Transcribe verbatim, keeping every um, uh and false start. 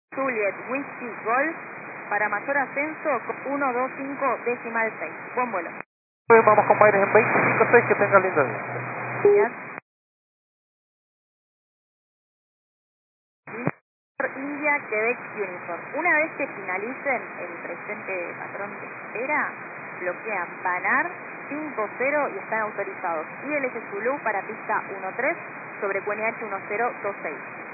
Juliet Whiskey Golf para mayor ascenso uno dos cinco decimal seis. Buen vuelo. Vamos compañeros en veinticinco seis, que tengan lindo día. Gracias. India Quebec Uniform. Una vez que finalicen el presente patrón de espera, bloquean Banar cinco cero y están autorizados. I L S Zulu para pista uno tres sobre Q N H uno cero dos seis.